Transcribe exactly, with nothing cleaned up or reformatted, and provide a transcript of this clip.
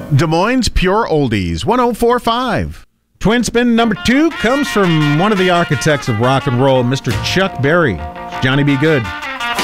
Des Moines Pure Oldies, one oh four point five. Twin spin number two comes from one of the architects of rock and roll, Mister Chuck Berry. Johnny B. Good.